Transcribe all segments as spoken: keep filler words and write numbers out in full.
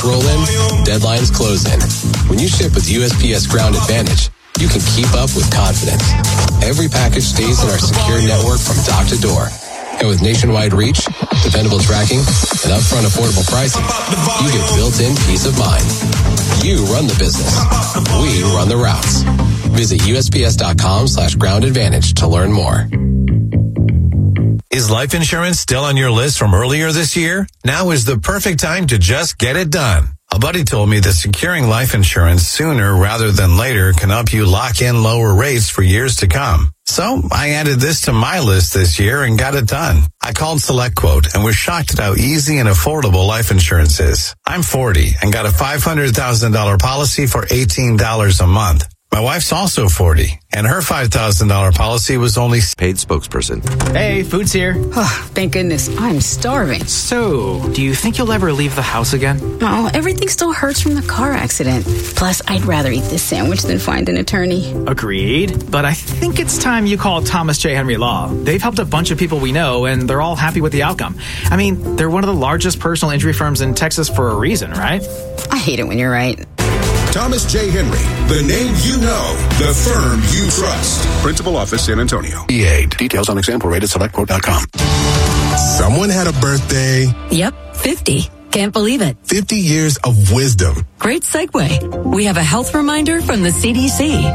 Holidays roll in, deadlines close in. When you ship with U S P S Ground Advantage, you can keep up with confidence. Every package stays in our secure network from dock to door. And with nationwide reach, dependable tracking, and upfront affordable pricing, you get built-in peace of mind. You run the business. We run the routes. Visit USPS.com slash ground advantage to learn more. Is life insurance still on your list from earlier this year? Now is the perfect time to just get it done. A buddy told me that securing life insurance sooner rather than later can help you lock in lower rates for years to come. So I added this to my list this year and got it done. I called SelectQuote and was shocked at how easy and affordable life insurance is. I'm forty and got a five hundred thousand dollars policy for eighteen dollars a month. My wife's also forty, and her five thousand dollars policy was only paid spokesperson. Hey, food's here. Oh, thank goodness. I'm starving. So, do you think you'll ever leave the house again? Oh, everything still hurts from the car accident. Plus, I'd rather eat this sandwich than find an attorney. Agreed. But I think it's time you call Thomas J. Henry Law. They've helped a bunch of people we know, and they're all happy with the outcome. I mean, they're one of the largest personal injury firms in Texas for a reason, right? I hate it when you're right. Thomas J. Henry, the name you know, the firm you trust. Principal office, San Antonio. E A. Details on example rate at select quote dot com. Someone had a birthday. Yep, fifty. Can't believe it. fifty years of wisdom. Great segue. We have a health reminder from the C D C.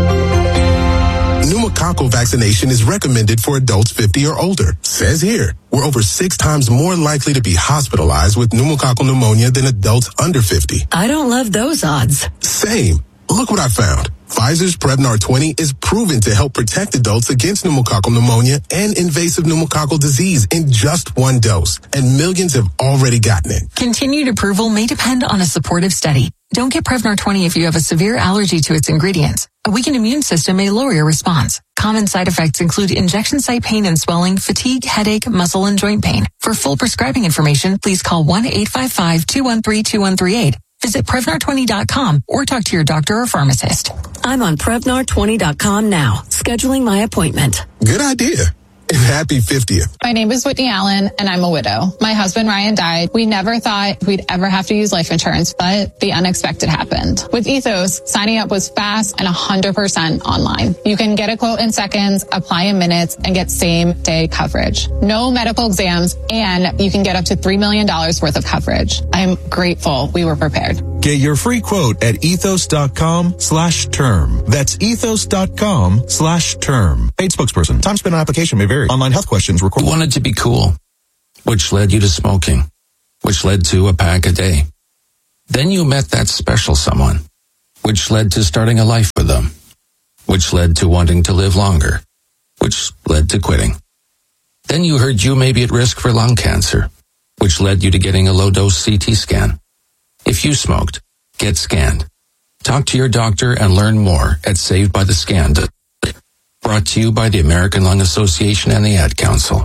Pneumococcal vaccination is recommended for adults fifty or older. Says here, we're over six times more likely to be hospitalized with pneumococcal pneumonia than adults under fifty. I don't love those odds. Same. Look what I found. Pfizer's Prevnar twenty is proven to help protect adults against pneumococcal pneumonia and invasive pneumococcal disease in just one dose, and millions have already gotten it. Continued approval may depend on a supportive study. Don't get Prevnar twenty if you have a severe allergy to its ingredients. A weakened immune system may lower your response. Common side effects include injection site pain and swelling, fatigue, headache, muscle, and joint pain. For full prescribing information, please call one eight five five, two one three, two one three eight. Visit Prevnar twenty dot com or talk to your doctor or pharmacist. I'm on Prevnar twenty dot com now, scheduling my appointment. Good idea. And happy fiftieth. My name is Whitney Allen, and I'm a widow. My husband, Ryan, died. We never thought we'd ever have to use life insurance, but the unexpected happened. With Ethos, signing up was fast and one hundred percent online. You can get a quote in seconds, apply in minutes, and get same-day coverage. No medical exams, and you can get up to three million dollars worth of coverage. I'm grateful we were prepared. Get your free quote at ethos.com slash term. That's ethos.com slash term. Paid spokesperson. Time spent on application may vary. Online health questions required. You wanted to be cool, which led you to smoking, which led to a pack a day. Then you met that special someone, which led to starting a life with them, which led to wanting to live longer, which led to quitting. Then you heard you may be at risk for lung cancer, which led you to getting a low-dose C T scan. If you smoked, get scanned. Talk to your doctor and learn more at Saved by the Scan. Brought to you by the American Lung Association and the Ad Council.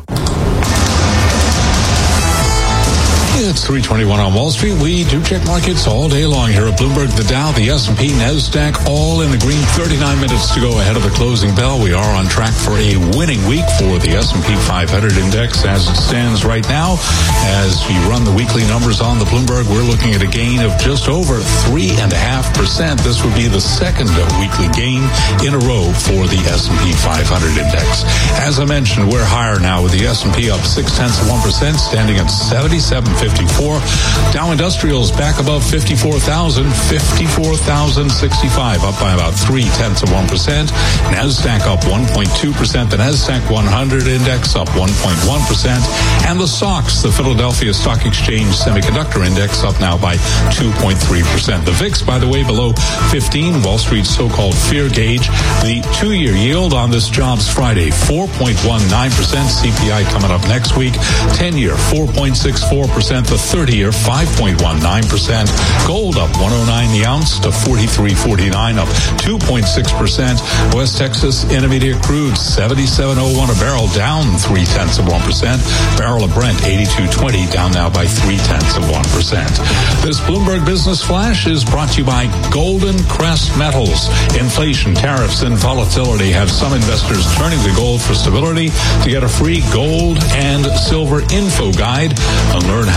It's three twenty-one on Wall Street. We do check markets all day long here at Bloomberg. The Dow, the S and P, NASDAQ, all in the green. thirty-nine minutes to go ahead of the closing bell. We are on track for a winning week for the S and P five hundred index as it stands right now. As we run the weekly numbers on the Bloomberg, we're looking at a gain of just over three and a half percent. This would be the second weekly gain in a row for the S and P five hundred index. As I mentioned, we're higher now with the S and P up six tenths of one percent, standing at seventy-seven fifty-four. Dow Industrials back above fifty-four thousand, fifty-four thousand sixty-five, up by about three tenths of one percent. NASDAQ up one point two percent. The NASDAQ one hundred index up one point one percent. And the S O X, the Philadelphia Stock Exchange Semiconductor Index, up now by two point three percent. The V I X, by the way, below fifteen. Wall Street's so-called fear gauge. The two-year yield on this jobs Friday, four point one nine percent. C P I coming up next week. ten-year, four point six four percent. The thirty-year, five point one nine percent. Gold up one oh nine the ounce to forty-three forty-nine, up two point six percent. West Texas Intermediate Crude, seventy-seven oh one a barrel, down three tenths of one percent. Barrel of Brent, eighty-two twenty, down now by three tenths of one percent. This Bloomberg Business Flash is brought to you by Golden Crest Metals. Inflation, tariffs, and volatility have some investors turning to gold for stability. To get a free gold and silver info guide and learn how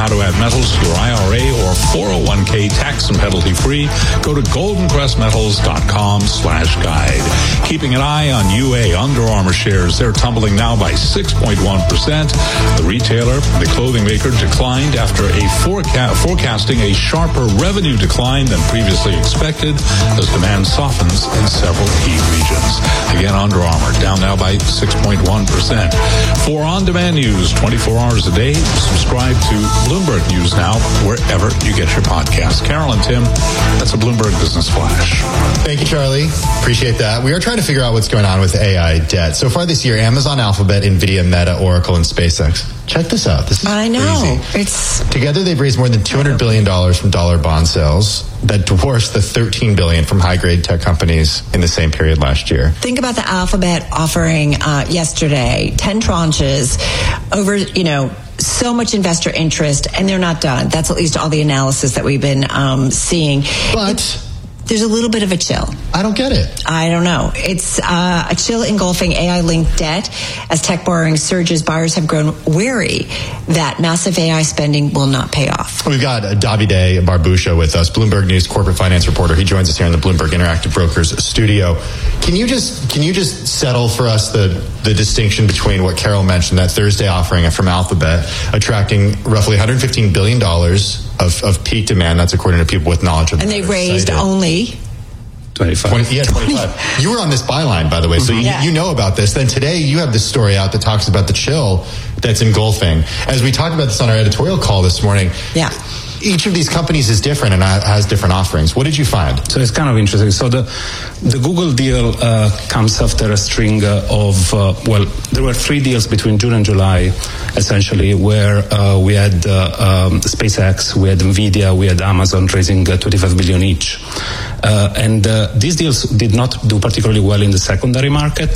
to add metals to your I R A or four oh one k tax and penalty free, go to goldencrestmetals.com slash guide. Keeping an eye on U A Under Armour shares. They're tumbling now by six point one percent. The retailer, the clothing maker, declined after a foreca- forecasting a sharper revenue decline than previously expected as demand softens in several key regions. Again, Under Armour down now by six point one percent. For on-demand news twenty-four hours a day, subscribe to Bloomberg News Now wherever you get your podcasts. Carol and Tim, that's a Bloomberg Business Flash. Thank you, Charlie. Appreciate that. We are trying to figure out what's going on with A I debt. So far this year, Amazon, Alphabet, NVIDIA, Meta, Oracle, and SpaceX. Check this out. This is I know. crazy. It's Together, they've raised more than two hundred billion dollars from dollar bond sales. That dwarfs the thirteen billion dollars from high-grade tech companies in the same period last year. Think about the Alphabet offering uh, yesterday, ten tranches over, you know, so much investor interest, and they're not done. That's at least all the analysis that we've been um, seeing. But there's a little bit of a chill. I don't get it. I don't know. It's uh, a chill engulfing A I-linked debt. As tech borrowing surges, buyers have grown wary that massive A I spending will not pay off. We've got Davide Barbuscia with us, Bloomberg News corporate finance reporter. He joins us here in the Bloomberg Interactive Brokers studio. Can you just can you just settle for us the the distinction between what Carol mentioned, that Thursday offering from Alphabet, attracting roughly one hundred fifteen billion dollars of, of peak demand? That's according to people with knowledge of. And they raised cited. only. twenty-five. twenty, yeah, twenty-five. You were on this byline, by the way, so you, yeah. you know about this. Then today you have this story out that talks about the chill that's engulfing. As we talked about this on our editorial call this morning, yeah. each of these companies is different and has different offerings. What did you find? So it's kind of interesting. So the the Google deal uh, comes after a string uh, of, uh, well, there were three deals between June and July, essentially, where uh, we had uh, um, SpaceX, we had NVIDIA, we had Amazon raising uh, twenty-five billion each. Uh, and uh, these deals did not do particularly well in the secondary market,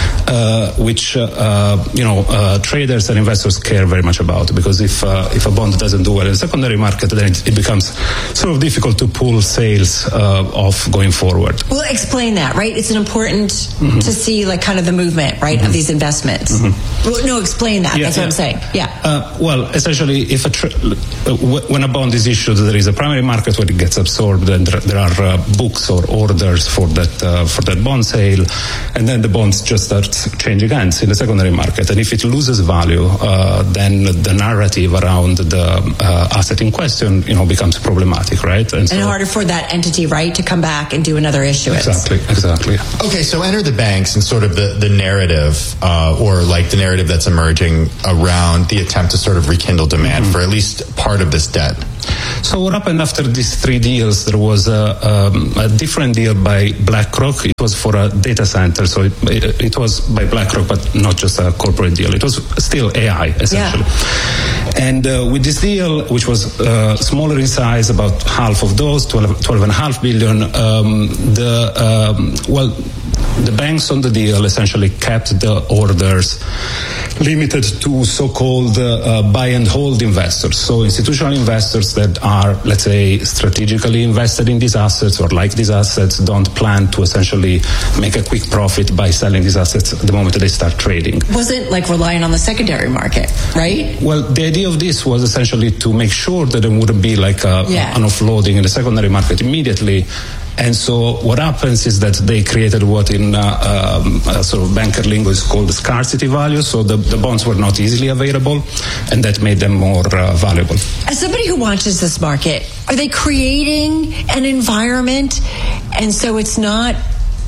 uh, which, uh, you know, uh, traders and investors care very much about, because if uh, if a bond doesn't do well in the secondary market, then it, it becomes sort of difficult to pull sales uh, off going forward. Well, explain that, right? It's an important mm-hmm. to see, like, kind of the movement, right, mm-hmm. of these investments. Mm-hmm. Well, no, explain that. Yeah, That's yeah. what I'm saying. Yeah. Uh, well, essentially, if a tra- uh, when a bond is issued, there is a primary market where it gets absorbed, and there are uh, books or orders for that uh, for that bond sale, and then the bonds just start changing hands in the secondary market. And if it loses value, uh, then the narrative around the uh, asset in question, you know, becomes problematic, right? And, so, and harder for that entity, right, to come back and do another issuance. Exactly, exactly. Okay, so enter the banks and sort of the the narrative, uh, or like the narrative that's emerging around the attempt to sort of rekindle demand mm-hmm. for at least part of this debt. So what happened after these three deals? There was a, um, a different deal by BlackRock. It was for a data center, so it, it, it was by BlackRock, but not just a corporate deal. It was still A I, essentially. Yeah. And uh, with this deal, which was uh, smaller in size, about half of those, twelve, twelve and a half billion, um, the, um, well, the banks on the deal essentially kept the orders limited to so-called uh, buy and hold investors. So institutional investors that are, let's say, strategically invested in these assets or like these assets don't plan to essentially make a quick profit by selling these assets at the moment that they start trading. Wasn't like relying on the secondary market, right? Well, the idea of this was essentially to make sure that there wouldn't be like a, yeah. an offloading in the secondary market immediately. And so what happens is that they created what in uh, um, uh, sort of banker lingo is called the scarcity value. So the, the bonds were not easily available, and that made them more uh, valuable. As somebody who watches this market, are they creating an environment, and so it's not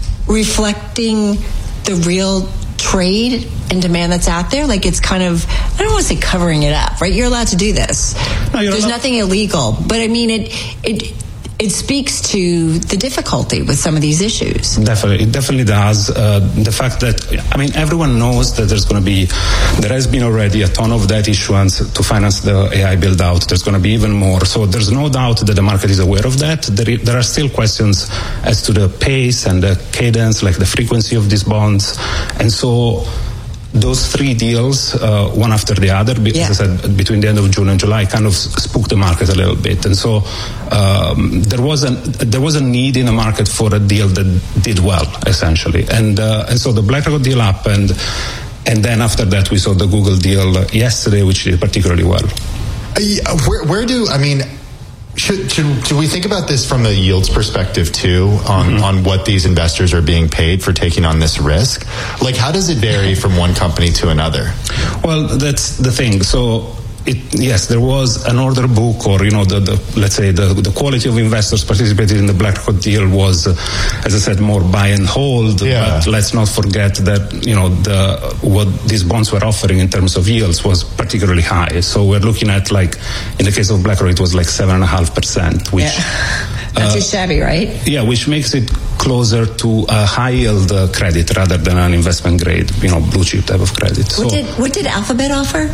reflecting the real trade and demand that's out there? Like, it's kind of, I don't want to say covering it up, right? You're allowed to do this. No, There's not. nothing illegal, but I mean, it it. It speaks to the difficulty with some of these issues. Definitely, it definitely does. Uh, the fact that, I mean, everyone knows that there's going to be, there has been already a ton of debt issuance to finance the A I build out. There's going to be even more. So there's no doubt that the market is aware of that. There, there are still questions as to the pace and the cadence, like the frequency of these bonds. And so those three deals, uh, one after the other, yeah. as I said, between the end of June and July, kind of spooked the market a little bit. And so um, there was a there was a need in the market for a deal that did well, essentially. And uh, and so the BlackRock deal happened, and then after that we saw the Google deal yesterday, which did particularly well. Uh, where, where do, I mean, should, should, should we think about this from a yields perspective too, on, mm-hmm. on what these investors are being paid for taking on this risk? Like, how does it vary from one company to another? Well, that's the thing. So, It, yes, there was an order book, or you know, the, the let's say the, the quality of investors participated in the BlackRock deal was, uh, as I said, more buy and hold. Yeah. But let's not forget that you know the what these bonds were offering in terms of yields was particularly high. So we're looking at, like, in the case of BlackRock, it was like seven and a half percent, which yeah. That's uh, shabby, right? Yeah, which makes it closer to a high yield uh, credit rather than an investment grade, you know, blue chip type of credit. What so, did what did Alphabet offer?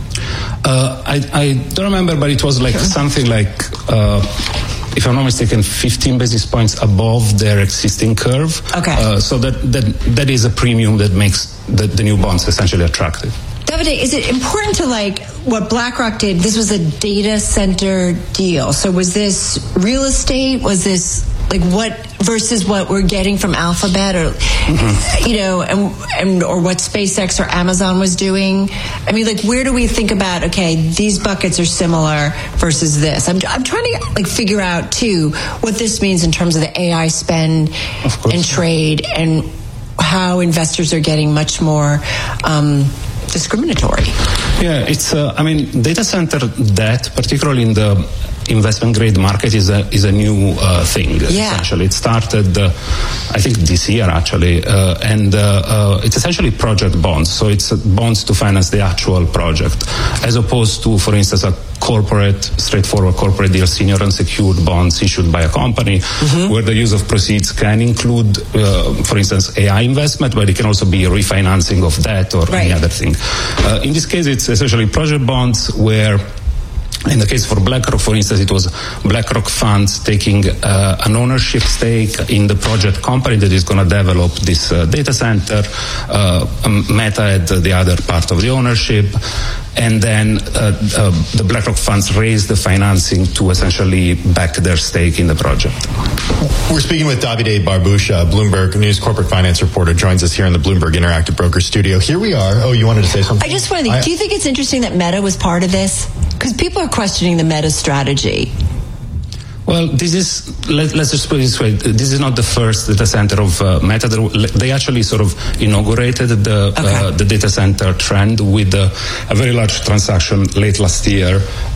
Uh, I, I don't remember, but it was like something like, uh, if I'm not mistaken, fifteen basis points above their existing curve. Okay. Uh, so that, that that is a premium that makes the, the new bonds essentially attractive. Davide, is it important to, like, what BlackRock did? This was a data center deal. So was this real estate? Was this, like, what versus what we're getting from Alphabet, or mm-hmm. you know, and, and or what SpaceX or Amazon was doing? I mean, like, where do we think about, okay, these buckets are similar versus this? I'm I'm trying to, like, figure out too what this means in terms of the A I spend and trade, and how investors are getting much more um, discriminatory. Yeah, it's. Uh, I mean, data center debt, particularly in the investment grade market, is a is a new uh, thing. Yeah. Essentially, it started, uh, I think, this year actually, uh, and uh, uh, it's essentially project bonds. So it's bonds to finance the actual project, as opposed to, for instance, a corporate, straightforward corporate deal, senior unsecured bonds issued by a company, mm-hmm. where the use of proceeds can include, uh, for instance, A I investment, but it can also be refinancing of debt or right. any other thing. Uh, in this case, it's essentially project bonds where, in the case for BlackRock, for instance, it was BlackRock funds taking uh, an ownership stake in the project company that is going to develop this uh, data center. Uh, Meta had the other part of the ownership. And then uh, uh, the BlackRock funds raised the financing to essentially back their stake in the project. We're speaking with Davide Barbuscia, Bloomberg News corporate finance reporter, joins us here in the Bloomberg Interactive Brokers studio. Here we are. Oh, you wanted to say something? I just wanted to, I, do you think it's interesting that Meta was part of this? Because people are questioning the Meta strategy. Well, this is, let, let's just put it this way, this is not the first data center of uh, Meta. They actually sort of inaugurated the, okay. uh, the data center trend with uh, a very large transaction late last year.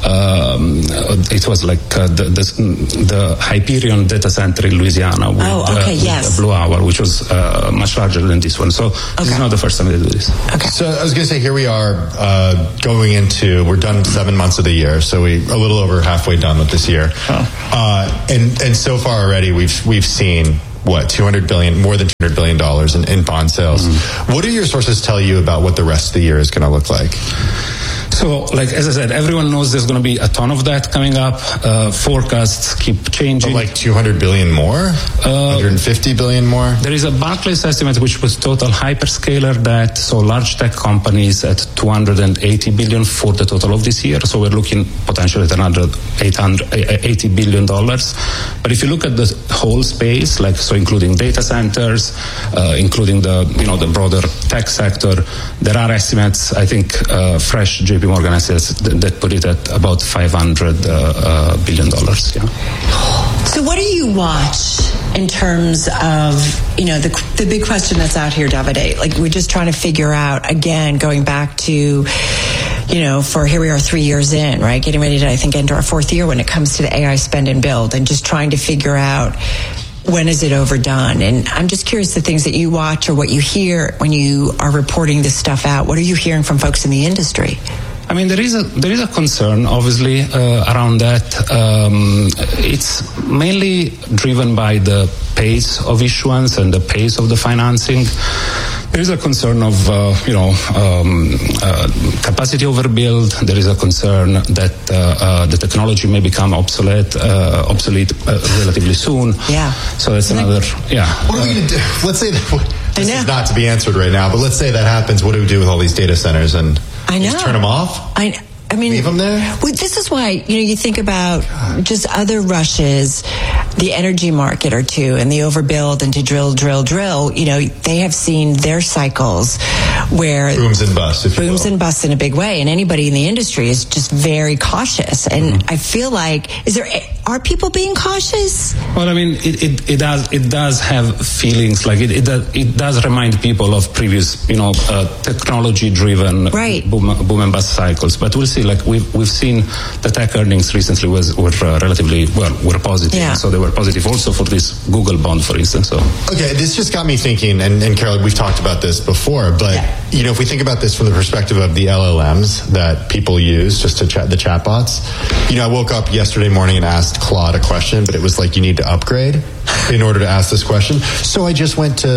Um, it was like uh, the, the, the Hyperion data center in Louisiana with, oh, okay, uh, with yes. Blue Hour, which was uh, much larger than this one. So okay. this is not the first time they do this. Okay. So I was going to say, here we are uh, going into, we're done seven months of the year, so we a little over halfway done with this year. Oh. Uh, and, and so far already, we've we've seen what two hundred billion, more than two hundred billion dollars in, in bond sales. Mm-hmm. What do your sources tell you about what the rest of the year is going to look like? So, like, as I said, everyone knows there's going to be a ton of that coming up. Uh, forecasts keep changing. But like two hundred billion more? Uh, one hundred fifty billion more? There is a Barclays estimate which was total hyperscaler debt, so large tech companies at two hundred eighty billion for the total of this year. So we're looking potentially at another eight hundred eighty billion dollars. But if you look at the whole space, like, so including data centers, uh, including the, you know, the broader tech sector, there are estimates, I think, uh, fresh J P Morgan estimates that put it at about five hundred billion dollars. Yeah. So what do you watch in terms of, you know, the the big question that's out here, Davide? Like, we're just trying to figure out, again, going back to, you know, for here we are three years in, right? Getting ready to, I think, enter our fourth year when it comes to the A I spend and build, and just trying to figure out, when is it overdone? And I'm just curious, the things that you watch or what you hear when you are reporting this stuff out. What are you hearing from folks in the industry? I mean, there is a there is a concern, obviously, uh, around that. Um, it's mainly driven by the pace of issuance and the pace of the financing. There is a concern of, uh, you know, um, uh, capacity overbuild. There is a concern that uh, uh, the technology may become obsolete, uh, obsolete uh, relatively soon. Yeah. So that's another, yeah. What are we going to do? Let's say that, this is not to be answered right now, but let's say that happens. What do we do with all these data centers? And I know. Just turn them off? I I mean, leave them there? Well, this is why, you know, you think about just other rushes, the energy market or two, and the overbuild and to drill, drill, drill. You know, they have seen their cycles where booms and busts, if booms you will. and busts in a big way, and anybody in the industry is just very cautious. And mm-hmm. I feel like, is there are people being cautious? Well, I mean, it, it, it does it does have feelings like it it does, it does remind people of previous, you know, uh, technology-driven right. boom, boom and bust cycles. But we'll see. Like we've we've seen the tech earnings recently was were uh, relatively well were positive. Yeah. So they were positive also for this Google bond, for instance. So okay, this just got me thinking, and, and Carol, we've talked about this before, but yeah. you know, if we think about this from the perspective of the L L Ms that people use just to chat the chatbots, you know, I woke up yesterday morning and asked Claude a question, but it was like you need to upgrade in order to ask this question. So I just went to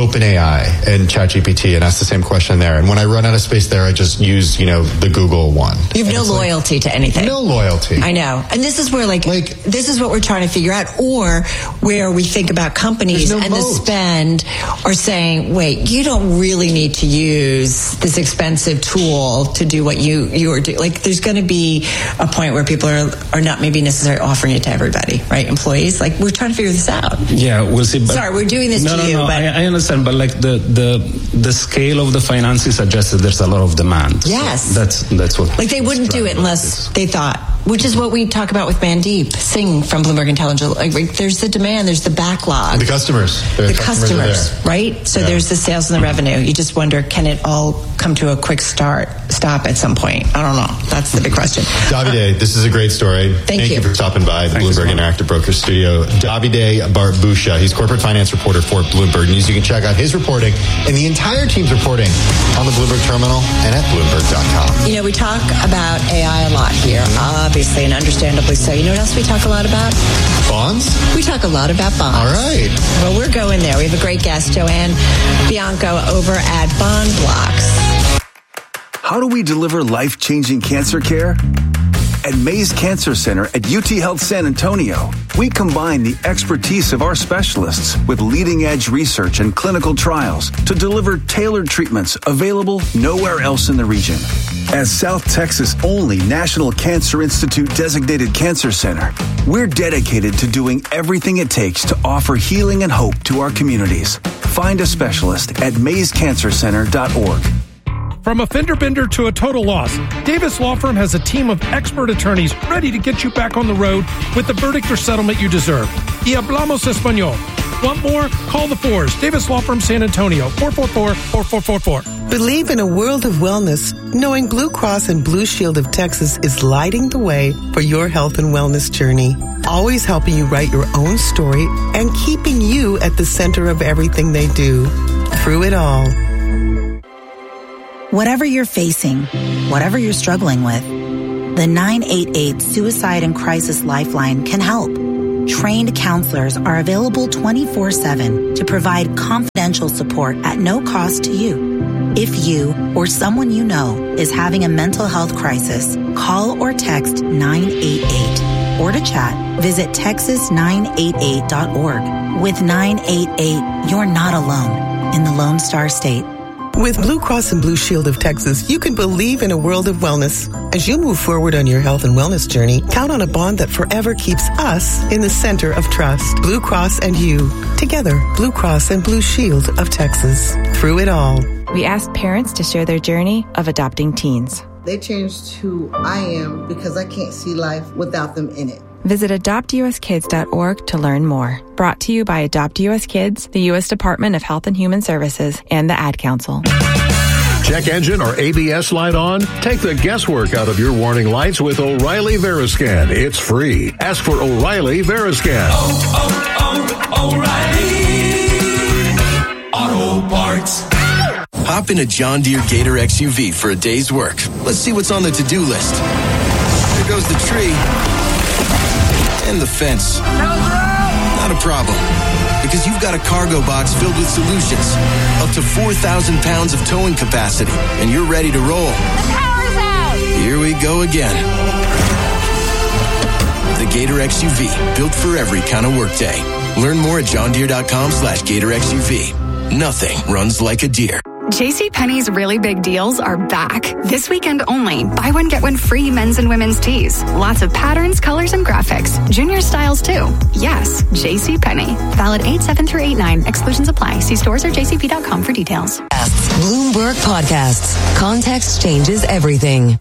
OpenAI and ChatGPT and asked the same question there. And when I run out of space there, I just use, you know, the Google one. You have and no loyalty like, to anything. No loyalty. I know. And this is where like, like this is what we're trying to figure out, or where we think about companies no and moat. the spend are saying, wait, you don't really need to use this expensive tool to do what you, you are doing. Like there's going to be a point where people are, are not maybe necessarily offering it to everybody, right? Employees, like we're trying to figure this out. Yeah, we'll see. But Sorry, we're doing this no, to no, you. No, but I, I understand, but like the, the the scale of the financing suggests that there's a lot of demand. Yes, so that's that's what. Like they wouldn't do it unless they thought, which is what we talk about with Mandeep Singh from Bloomberg Intelligence. Like, there's the demand, there's the backlog, the customers, the, the customers, customers right? So yeah. there's the sales and the revenue. You just wonder, can it all come to a quick start, stop at some point? I don't know. That's the big question. Davide, this is a great story. Thank, Thank you. you for stopping by the Thanks Bloomberg Interactive Brokers studio. Davide Barbuscia, he's corporate finance reporter for Bloomberg News. You can check out his reporting and the entire team's reporting on the Bloomberg Terminal and at Bloomberg dot com. You know, we talk about A I a lot here, obviously, and understandably so. You know what else we talk a lot about? Bonds? We talk a lot about bonds. All right. Well, we're going there. We have a great guest, Joanne Bianco, over at Bond Blocks. How do we deliver life-changing cancer care? At Mays Cancer Center at U T Health San Antonio, we combine the expertise of our specialists with leading-edge research and clinical trials to deliver tailored treatments available nowhere else in the region. As South Texas' only National Cancer Institute designated cancer center, we're dedicated to doing everything it takes to offer healing and hope to our communities. Find a specialist at mays cancer center dot org. From a fender bender to a total loss, Davis Law Firm has a team of expert attorneys ready to get you back on the road with the verdict or settlement you deserve. Y hablamos español. Want more? Call the fours. Davis Law Firm San Antonio, four four four, four four four four. Believe in a world of wellness, knowing Blue Cross and Blue Shield of Texas is lighting the way for your health and wellness journey. Always helping you write your own story and keeping you at the center of everything they do. Through it all. Whatever you're facing, whatever you're struggling with, the nine eight eight Suicide and Crisis Lifeline can help. Trained counselors are available twenty-four seven to provide confidential support at no cost to you. If you or someone you know is having a mental health crisis, call or text nine eight eight. Or to chat, visit texas nine eight eight dot org. With nine eight eight, you're not alone in the Lone Star State. With Blue Cross and Blue Shield of Texas, you can believe in a world of wellness. As you move forward on your health and wellness journey, count on a bond that forever keeps us in the center of trust. Blue Cross and you. Together, Blue Cross and Blue Shield of Texas. Through it all. We asked parents to share their journey of adopting teens. They changed who I am because I can't see life without them in it. Visit adopt u s kids dot org to learn more. Brought to you by Adopt U S Kids, the U S Department of Health and Human Services, and the Ad Council. Check engine or A B S light on? Take the guesswork out of your warning lights with O'Reilly Veriscan. It's free. Ask for O'Reilly Veriscan. Oh, oh, oh, O'Reilly Auto Parts. Hop in a John Deere Gator X U V for a day's work. Let's see what's on the to-do list. There goes the tree. And the fence. Not a problem. Because you've got a cargo box filled with solutions. Up to four thousand pounds of towing capacity. And you're ready to roll. The power's out! Here we go again. The Gator X U V. Built for every kind of workday. Learn more at john deere dot com slash gator x u v. Nothing runs like a deer. JCPenney's really big deals are back. This weekend only. Buy one, get one free men's and women's tees. Lots of patterns, colors, and graphics. Junior styles, too. Yes, JCPenney. Valid eight seven through eight nine. Exclusions apply. See stores or j c p dot com for details. Bloomberg Podcasts. Context changes everything.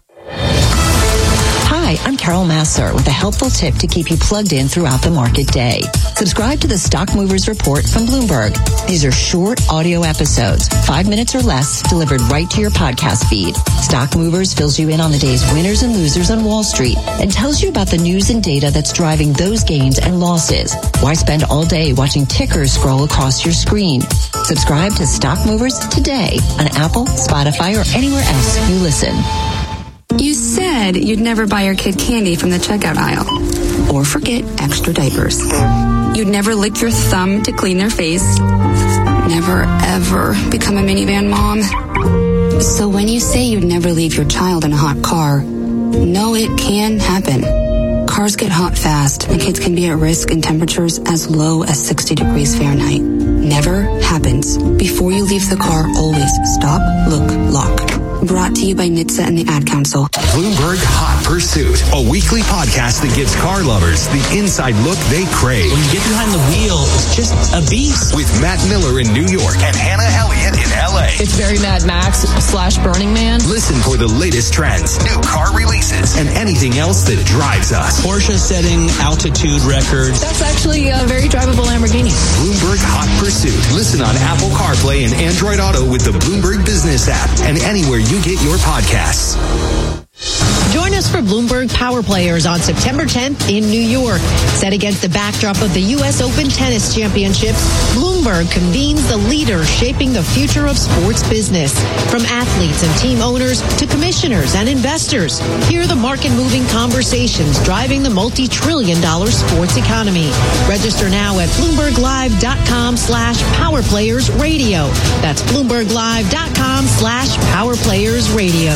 Hi, I'm Carol Massar with a helpful tip to keep you plugged in throughout the market day. Subscribe to the Stock Movers Report from Bloomberg. These are short audio episodes, five minutes or less, delivered right to your podcast feed. Stock Movers fills you in on the day's winners and losers on Wall Street and tells you about the news and data that's driving those gains and losses. Why spend all day watching tickers scroll across your screen? Subscribe to Stock Movers today on Apple, Spotify, or anywhere else you listen. You said you'd never buy your kid candy from the checkout aisle. Or forget extra diapers. You'd never lick your thumb to clean their face. Never, ever become a minivan mom. So when you say you'd never leave your child in a hot car, no, it can happen. Cars get hot fast, and kids can be at risk in temperatures as low as sixty degrees Fahrenheit. Never happens. Before you leave the car, always stop, look, lock. Brought to you by N H T S A and the Ad Council. Bloomberg Hot Pursuit, a weekly podcast that gives car lovers the inside look they crave. When you get behind the wheel, it's just a beast. With Matt Miller in New York and Hannah Elliott in L A. It's very Mad Max slash Burning Man. Listen for the latest trends, new car releases, and anything else that drives us. Porsche setting altitude records. That's actually a very drivable Lamborghini. Bloomberg Hot Pursuit. Listen on Apple CarPlay and Android Auto with the Bloomberg Business app and anywhere you get your podcasts. Join us for Bloomberg Power Players on September tenth in New York. Set against the backdrop of the U S Open Tennis Championships, Bloomberg convenes the leaders shaping the future of sports business. From athletes and team owners to commissioners and investors, hear the market-moving conversations driving the multi-trillion dollar sports economy. Register now at BloombergLive.com slash Power Players Radio. That's BloombergLive.com slash Power Players Radio.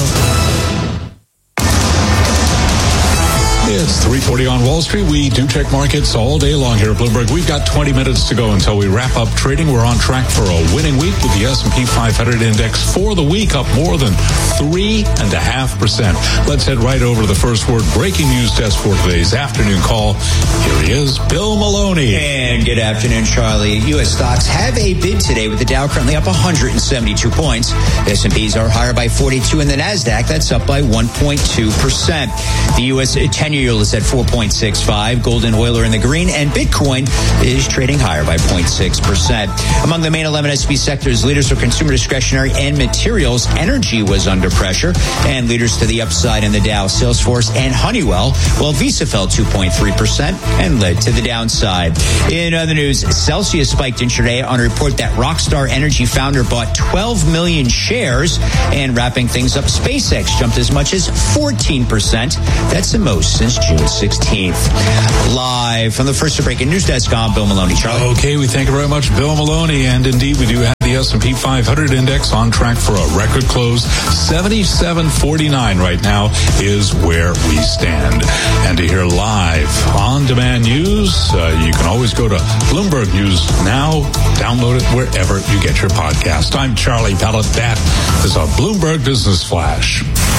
It's three forty on Wall Street. We do check markets all day long here at Bloomberg. We've got twenty minutes to go until we wrap up trading. We're on track for a winning week with the S and P five hundred index for the week up more than three and a half percent. Let's head right over to the first word breaking news desk for today's afternoon call. Here he is, Bill Maloney. And good afternoon, Charlie. U S stocks have a bid today with the Dow currently up one hundred seventy-two points. The S and Ps are higher by forty-two, and the NASDAQ, that's up by one point two percent. The U S ten-year yield is at four point six five. Gold and oil are in the green, and Bitcoin is trading higher by zero point six percent. Among the main eleven S and P sectors, leaders for consumer discretionary and materials, energy was under pressure, and leaders to the upside in the Dow, Salesforce and Honeywell, while Visa fell two point three percent and led to the downside. In other news, Celsius spiked intraday on a report that Rockstar Energy founder bought twelve million shares, and wrapping things up, SpaceX jumped as much as fourteen percent. That's the most since June sixteenth. Live from the first breaking news desk, I'm Bill Maloney. Charlie. Okay, we thank you very much, Bill Maloney. And indeed, we do have the S and P five hundred index on track for a record close. seventy-seven forty-nine right now is where we stand. And to hear live on-demand news, uh, you can always go to Bloomberg News Now. Download it wherever you get your podcast. I'm Charlie Pellet. That is a Bloomberg Business Flash.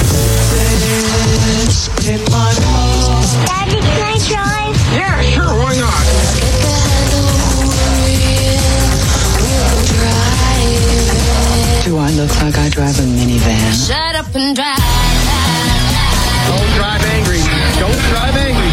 Daddy, can I drive? Yeah, sure, why not? Do I look like I drive a minivan? Shut up and drive. Don't drive angry. Don't drive angry.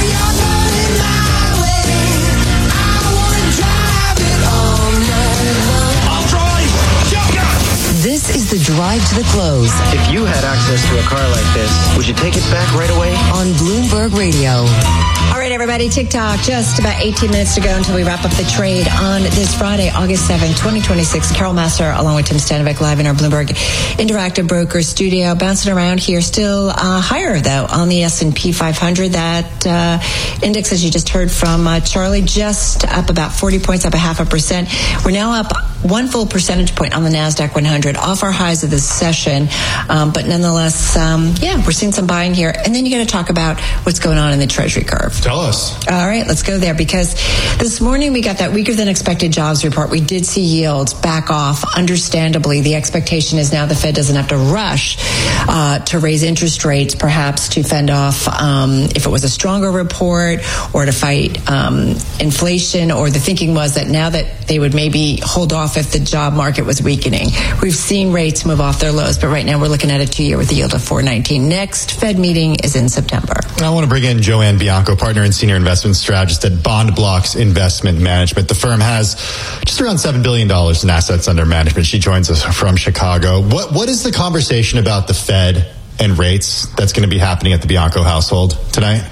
I'll drive. This is the drive to the close. If you had access to a car like this, would you take it back right away? On Bloomberg Radio. All right, everybody, TikTok, just about eighteen minutes to go until we wrap up the trade on this Friday, August seventh, twenty twenty-six. Carol Massar, along with Tim Stanovic, live in our Bloomberg Interactive Brokers studio, bouncing around here, still uh, higher, though, on the S and P five hundred. That uh, index, as you just heard from uh, Charlie, just up about forty points, up a half a percent. We're now up one full percentage point on the NASDAQ one hundred, off our highs of this session. Um, but nonetheless, um, yeah, we're seeing some buying here. And then you got to talk about what's going on in the Treasury curve. Tell us. All right, let's go there, because this morning we got that weaker than expected jobs report. We did see yields back off. Understandably, the expectation is now the Fed doesn't have to rush uh, to raise interest rates, perhaps to fend off um, if it was a stronger report or to fight um, inflation. Or the thinking was that now that they would maybe hold off off if the job market was weakening. We've seen rates move off their lows, but right now we're looking at a two-year with a yield of four nineteen. Next Fed meeting is in September. I want to bring in Joanne Bianco, partner and senior investment strategist at Bond Blocks Investment Management. The firm has just around seven billion dollars in assets under management. She joins us from Chicago. What What is the conversation about the Fed and rates that's going to be happening at the Bianco household tonight?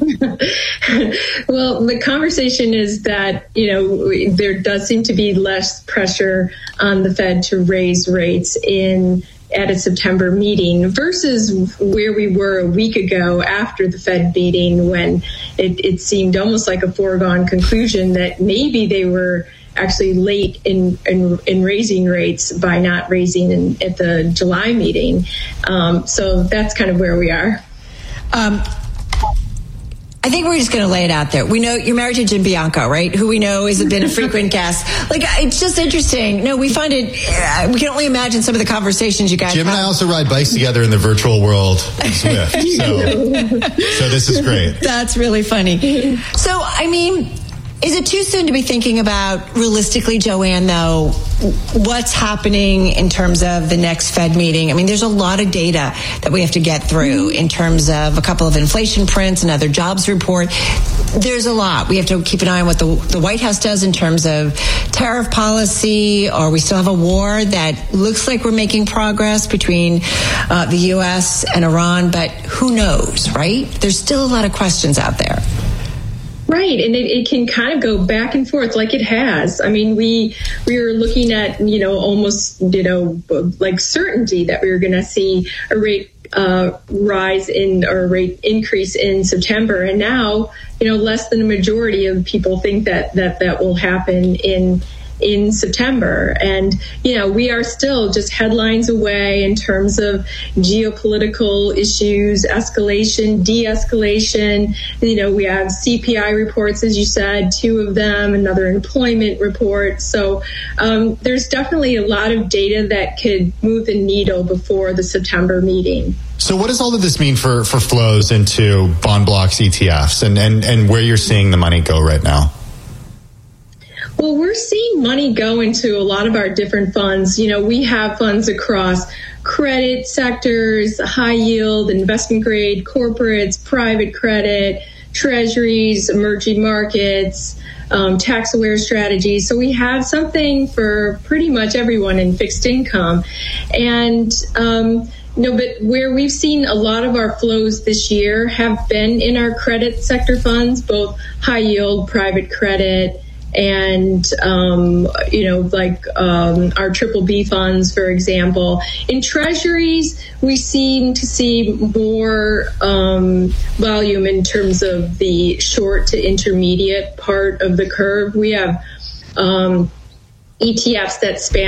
Well, the conversation is that, you know, there does seem to be less pressure on the Fed to raise rates in at its September meeting versus where we were a week ago after the Fed meeting, when it, it seemed almost like a foregone conclusion that maybe they were actually late in, in, in raising rates by not raising in, at the July meeting. Um, so that's kind of where we are. Um, I think we're just going to lay it out there. We know you're married to Jim Bianco, right? Who we know has been a frequent guest. Like, it's just interesting. No, we find it, uh, we can only imagine some of the conversations you guys Jim have. and I also ride bikes together in the virtual world of Swift. So, so this is great. That's really funny. So, I mean, is it too soon to be thinking about, realistically, Joanne, though, what's happening in terms of the next Fed meeting? I mean, there's a lot of data that we have to get through in terms of a couple of inflation prints, another jobs report. There's a lot. We have to keep an eye on what the, the White House does in terms of tariff policy, or we still have a war that looks like we're making progress between uh, the U S and Iran, but who knows, right? There's still a lot of questions out there. Right, and it, it can kind of go back and forth like it has. I mean, we we were looking at, you know, almost, you know, like certainty that we were going to see a rate uh, rise in or a rate increase in September, and now, you know, less than a majority of people think that that, that will happen in in September. And, you know, we are still just headlines away in terms of geopolitical issues, escalation, de-escalation. You know, we have C P I reports, as you said, two of them, another employment report. So um, there's definitely a lot of data that could move the needle before the September meeting. So what does all of this mean for, for flows into bond blocks, E T Fs, and, and, and where you're seeing the money go right now? Well, we're seeing money go into a lot of our different funds. You know, we have funds across credit sectors, high yield, investment grade, corporates, private credit, treasuries, emerging markets, um, tax aware strategies. So we have something for pretty much everyone in fixed income. And, um, No, but where we've seen a lot of our flows this year have been in our credit sector funds, both high yield, private credit, and, um, you know, like um, our triple B funds, for example. In treasuries, we seem to see more um, volume in terms of the short to intermediate part of the curve. We have um, E T Fs that span